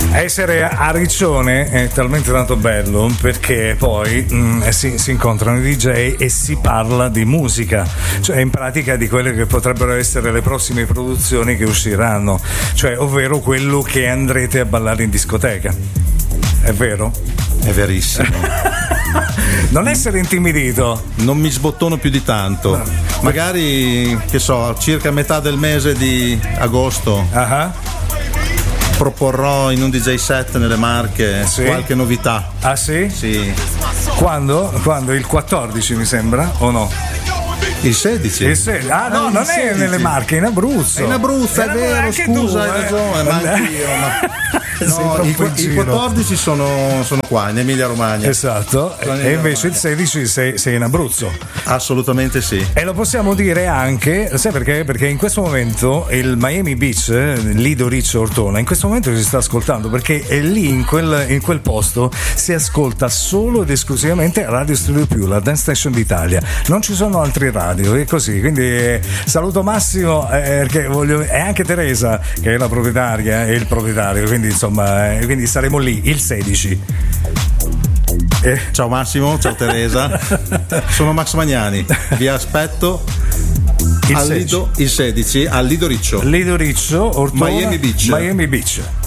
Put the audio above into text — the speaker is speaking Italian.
Essere a Riccione è talmente tanto bello perché poi si incontrano i DJ e si parla di musica, cioè in pratica di quelle che potrebbero essere le prossime produzioni che usciranno, cioè ovvero quello che andrete a ballare in discoteca. È vero? È verissimo. Non essere intimidito. Non mi sbottono più di tanto. No. Magari, che so, circa metà del mese di agosto proporrò in un DJ set nelle Marche qualche novità. Ah sì? Sì. Quando? Il 14 mi sembra, o no? Il 16? Il 16. Ah no, non 16. È nelle Marche, è in Abruzzo. È in Abruzzo, è vero, scusa, hai ragione, ma anch'io. No, i 14 sono qua in Emilia Romagna. Esatto, e invece il 16 sei in Abruzzo. Assolutamente sì. E lo possiamo dire anche, sai perché? Perché in questo momento il Miami Beach, Lido Riccio Ortona, in questo momento si sta ascoltando, perché è lì in quel posto si ascolta solo ed esclusivamente Radio Studio Più, la dance station d'Italia. Non ci sono altri radio, è così. Quindi saluto Massimo, perché e anche Teresa che è la proprietaria e il proprietario, quindi insomma, quindi saremo lì il 16. Ciao Massimo, ciao Teresa. Sono Max Magnani, vi aspetto il 16 al Lido Riccio Ortona, Miami Beach.